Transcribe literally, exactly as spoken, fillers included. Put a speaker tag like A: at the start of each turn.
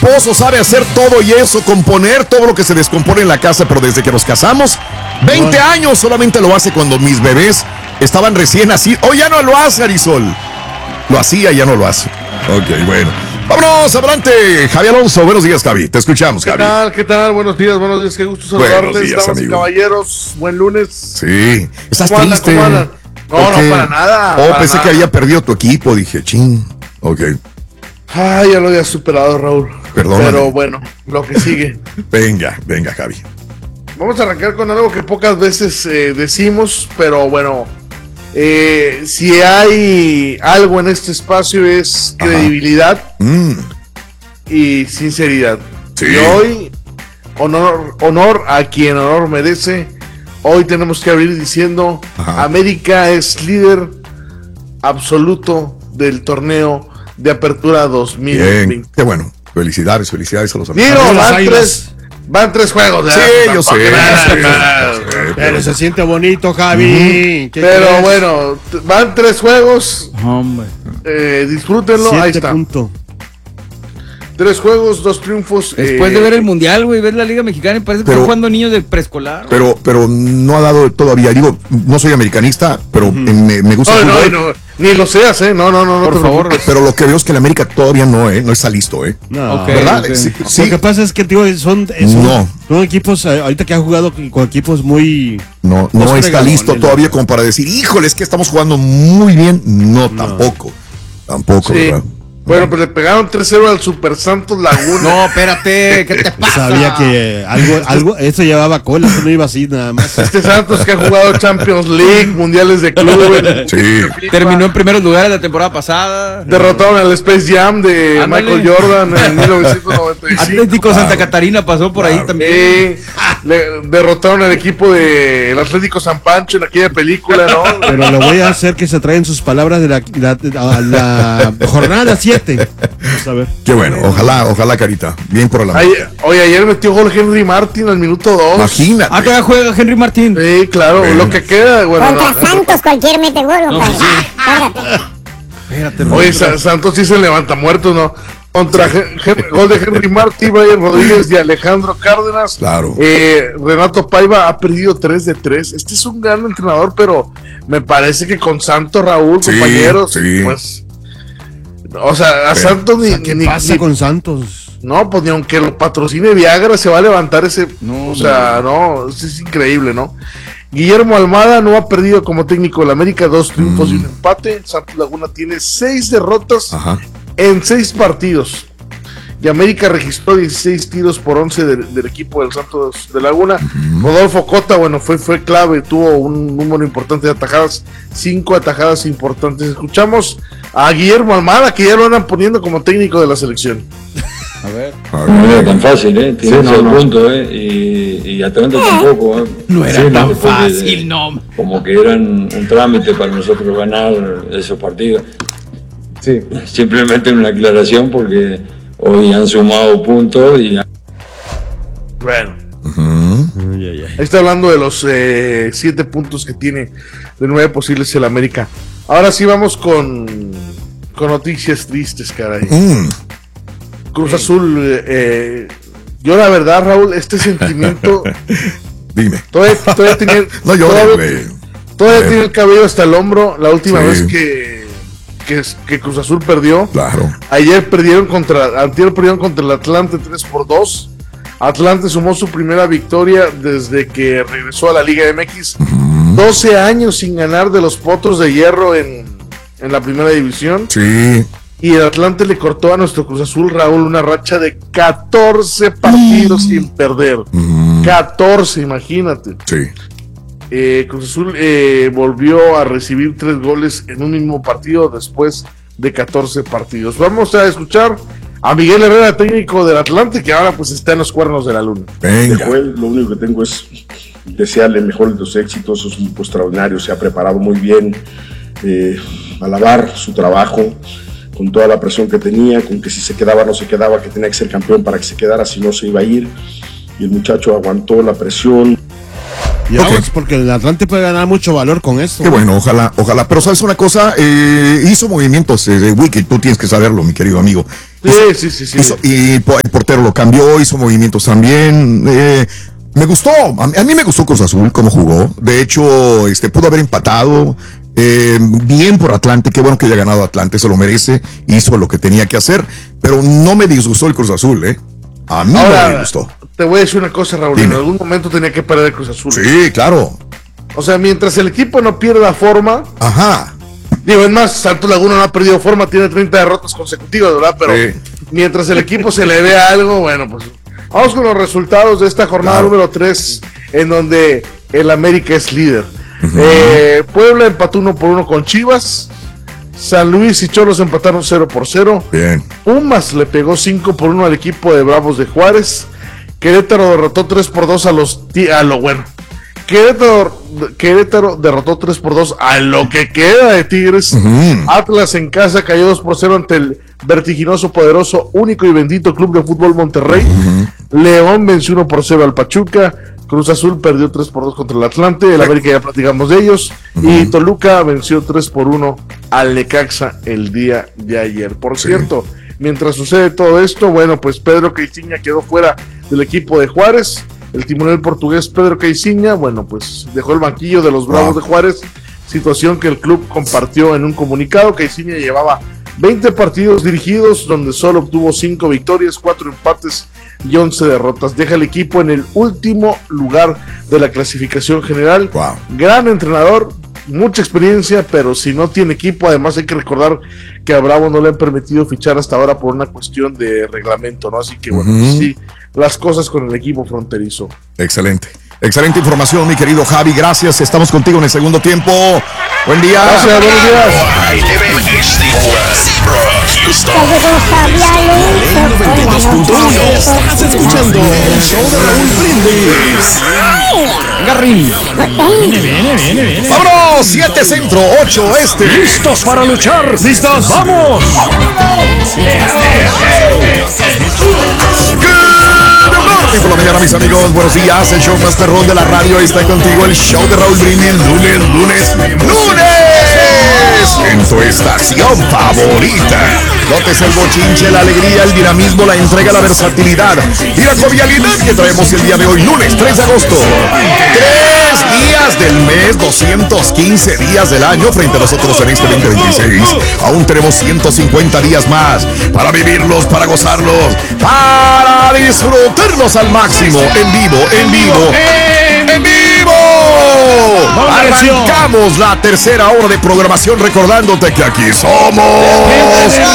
A: esposo sabe hacer todo y eso, componer todo lo que se descompone en la casa, pero desde que nos casamos, veinte años solamente lo hace cuando mis bebés estaban recién nacidos. Oh, ya no lo hace, Arizol. Lo hacía, ya no lo hace. Ok, bueno. Vámonos, adelante, Javi Alonso. Buenos días, Javi. Te escuchamos, Javi.
B: ¿Qué tal? ¿Qué tal? Buenos días, buenos días. Qué gusto saludarles, damas y caballeros. Buen lunes.
A: Sí. ¿Estás
B: ¿Cómo andan?
A: triste?
B: ¿Cómo andan? No,
A: okay.
B: no, para nada.
A: Oh,
B: para
A: pensé
B: nada.
A: que había perdido tu equipo. Dije, ching. Ok.
B: Ay, ya lo había superado, Raúl.
A: Perdóname.
B: Pero bueno, lo que sigue.
A: Venga, venga, Javi.
B: Vamos a arrancar con algo que pocas veces eh, decimos, pero bueno, eh, si hay algo en este espacio es
A: Ajá.
B: credibilidad
A: Mm.
B: y sinceridad.
A: Sí.
B: Y hoy, honor, honor a quien honor merece. Hoy tenemos que abrir diciendo,
A: Ajá.
B: América es líder absoluto del torneo de apertura dos mil veinte.
A: Bien, qué bueno. Felicidades, felicidades a los
B: Digo,
A: americanos.
B: van tres, van tres juegos.
A: Sí,
B: ¿verdad?
A: yo sé.
B: Tampoco nada,
A: yo sé,
B: nada.
A: yo sé, pero-
C: Pero se siente bonito, Javi. ¿Qué
B: Pero
C: crees?
B: bueno, t- van tres juegos.
C: Hombre.
B: Eh, disfrútenlo,
C: Siete
B: ahí está.
C: punto.
B: Tres juegos, dos triunfos.
D: Después
B: eh,
D: de ver el Mundial, güey, ves la Liga Mexicana y parece que
A: Pero-
D: están jugando niños de preescolar.
A: Pero, pero no ha dado todavía. Digo, no soy americanista, pero uh-huh. me, me gusta.
B: No,
A: el
B: no,
A: fútbol,
B: no, ni lo seas, ¿eh? No, no, no, no
D: Por
B: te
D: favor.
B: preocupes.
A: pero lo que veo es que el América todavía no, ¿eh? No está listo, ¿eh?
C: No.
D: Ok.
A: ¿Verdad?
D: ok.
A: Sí,
C: Lo
A: sí.
C: que pasa es que, digo, son, son,
A: No.
C: son equipos, eh, ahorita que han jugado con, con equipos muy...
A: No, no
C: Los
A: está
C: fregadones,
A: listo
C: ¿no?
A: todavía como para decir, híjole, es que estamos jugando muy bien. No, tampoco. Tampoco,
B: Sí.
A: ¿verdad?
B: Bueno, pues le pegaron tres cero al Super Santos Laguna.
D: No, espérate, ¿qué te pasa?
C: Sabía que algo, algo, eso llevaba cola, eso no iba así nada más.
B: Este Santos que ha jugado Champions League, Mundiales de Clubes.
A: Sí.
D: Terminó en primeros lugares la temporada pasada.
B: Derrotaron al Space Jam de
D: Ándale.
B: Michael Jordan en mil novecientos noventa y cinco.
D: Atlético
A: Claro.
D: Santa Catarina pasó por ahí
A: Claro.
D: también.
B: Sí, le derrotaron al equipo del Atlético San Pancho en aquella película, ¿no?
C: Pero lo voy a hacer que se traigan sus palabras de la, la, la, la jornada siete. Vamos a ver.
A: Qué bueno. Ojalá, ojalá, Carita. Bien por la.
B: Ay, oye, ayer metió gol Henry Martin al minuto dos.
A: Imagínate.
D: Ah, todavía juega Henry Martín.
B: Sí, claro,
A: Bueno.
B: lo que queda, bueno.
E: Contra
B: no.
E: Santos cualquier mete gol, compadre. Acuérdate.
D: Espérate,
B: Oye, Sa- Santos sí se levanta muerto, ¿no? Contra Hen- Hen- gol de Henry Martin, Brian Rodríguez y Alejandro Cárdenas.
A: Claro.
B: Eh, Renato Paiva ha perdido tres de tres. Este es un gran entrenador, pero me parece que con Santos, Raúl,
A: Sí,
B: compañeros,
A: sí.
B: pues. O sea, a
A: Pero,
B: Santos ni,
C: O sea, ¿qué
B: ni-
C: pasa
B: ni-
C: con Santos?
B: No, pues ni aunque lo patrocine Viagra se va a levantar ese.
D: No,
B: o sea, no, es, es increíble, ¿no? Guillermo Almada no ha perdido como técnico del América, dos triunfos
A: Mm.
B: y un empate. Santos Laguna tiene seis derrotas
A: Ajá.
B: en seis partidos. Y América registró dieciséis tiros por once del, del equipo del Santos de Laguna. Rodolfo Cota, bueno, fue, fue clave, tuvo un número importante de atajadas, cinco atajadas importantes. Escuchamos a Guillermo Almada, que ya lo andan poniendo como técnico de la selección.
D: A ver.
A: A
F: No
A: ver.
F: era tan fácil, ¿eh? Tiene
B: Sí, no,
F: ese
B: no.
F: punto, ¿eh? Y, y Atlanta tampoco, ¿eh?
D: No era
F: Sí,
D: tan
F: Porque,
D: fácil,
F: eh,
D: no.
F: Como que eran un trámite para nosotros ganar esos partidos.
G: Sí,
F: Simplemente una aclaración porque hoy han sumado puntos y
B: Bueno.
A: Ujú.
B: Ahí está hablando de los eh, siete puntos que tiene de nueve posibles el América. Ahora sí vamos con, con noticias tristes, caray.
A: Mm.
B: Cruz Azul, eh, eh, yo la verdad, Raúl, este sentimiento
A: Dime.
B: todavía, todavía tenía,
A: No llores,
B: todavía,
A: güey.
B: todavía
A: Eh.
B: tiene el cabello hasta el hombro. La última
A: Sí.
B: vez que, que, que Cruz Azul perdió,
A: Claro.
B: ayer perdieron contra, antier perdieron contra el Atlante tres por dos. Atlante sumó su primera victoria desde que regresó a la Liga M X. doce años sin ganar de los Potros de Hierro en, en la primera división.
A: Sí.
B: Y el Atlante le cortó a nuestro Cruz Azul, Raúl, una racha de catorce partidos sin perder.
A: Mm.
B: catorce, imagínate.
A: Sí.
B: Eh, Cruz Azul eh, volvió a recibir tres goles en un mismo partido después de catorce partidos. Vamos a escuchar a Miguel Herrera, técnico del Atlante, que ahora pues está en los cuernos de la luna.
H: De
A: Venga.
H: Joel, lo único que tengo es desearle mejor de los éxitos, es un tipo extraordinario, se ha preparado muy bien, eh, alabar su trabajo, con toda la presión que tenía, con que si se quedaba no se quedaba, que tenía que ser campeón para que se quedara, si no se iba a ir, y el muchacho aguantó la presión.
C: Y
A: Ok.
C: vamos, porque el Atlante puede ganar mucho valor con esto.
A: Qué bueno, ojalá, ojalá. Pero sabes una cosa, eh, hizo movimientos, eh, de Wiki, tú tienes que saberlo, mi querido amigo.
B: Sí, sí, sí, sí.
A: Hizo- y po- el portero lo cambió, hizo movimientos también. eh, me gustó, a, mí- a mí me gustó Cruz Azul cómo jugó. De hecho, este pudo haber empatado. eh, bien por Atlante, qué bueno que haya ganado Atlante, se lo merece, hizo lo que tenía que hacer, pero no me disgustó el Cruz Azul, ¿eh? A mí no me
B: Ahora,
A: disgustó.
B: te voy a decir una cosa, Raúl.
A: Dime.
B: En algún momento tenía que perder el Cruz Azul.
A: Sí, claro.
B: O sea, mientras el equipo no pierda forma,
A: Ajá.
B: digo, es más, Santos Laguna no ha perdido forma, tiene treinta derrotas consecutivas, ¿verdad? Pero
A: Sí.
B: mientras el equipo se le vea algo, bueno, pues vamos con los resultados de esta jornada
A: Claro.
B: número tres, en donde el América es líder. Eh, Puebla empató uno por uno con Chivas. San Luis y Cholos empataron cero por cero.
A: Bien.
B: Pumas le pegó cinco por uno al equipo de Bravos de Juárez. Querétaro derrotó tres por dos a los ti- a lo bueno. Querétaro, Querétaro derrotó tres por dos a lo que queda de Tigres.
A: Ujú.
B: Atlas en casa cayó dos por cero ante el vertiginoso, poderoso, único y bendito Club de Fútbol Monterrey. León venció uno por cero al Pachuca. Cruz Azul perdió tres por dos contra el Atlante. El América ya platicamos de ellos. Y Toluca venció tres por uno al Necaxa el día de ayer. Por
A: Sí.
B: cierto, mientras sucede todo esto, bueno, pues Pedro Caixinha quedó fuera del equipo de Juárez. El timonel portugués Pedro Caixinha, bueno, pues dejó el banquillo de los Bravos
A: Wow.
B: de Juárez, situación que el club compartió en un comunicado. Caixinha llevaba veinte partidos dirigidos, donde solo obtuvo cinco victorias, cuatro empates y once derrotas. Deja el equipo en el último lugar de la clasificación general.
A: Wow.
B: Gran entrenador, mucha experiencia, pero si no tiene equipo, además hay que recordar que a Bravo no le han permitido fichar hasta ahora por una cuestión de reglamento, ¿no? Así que bueno,
A: Ujú.
B: sí, las cosas con el equipo fronterizo.
A: Excelente. Excelente información, mi querido Javi. Gracias. Estamos contigo en el segundo tiempo. Buen día.
B: Gracias, buenos días.
E: Cayó con Fabián,
G: noventa y dos punto uno. Estás escuchando el show de Raúl Brindis.
D: Garrin.
A: ¡Vámonos! siete centro, ocho este.
G: ¿Listos para luchar? ¿Listos? ¡Vamos!
A: Y por la mañana, mis amigos, buenos días. El show más perrón de la radio está contigo. El show de Raúl Brindis. Lunes, lunes, lunes. En tu estación favorita. Notes el bochinche, la alegría, el dinamismo, la entrega, la versatilidad y la jovialidad que traemos el día de hoy, lunes tres de agosto. Tres días del mes, doscientos quince días del año frente a nosotros en este veinte veintiséis. Aún tenemos ciento cincuenta días más para vivirlos, para gozarlos, para disfrutarlos al máximo, en vivo, en vivo, en vivo. Arrancamos la tercera hora de programación recordándote que aquí somos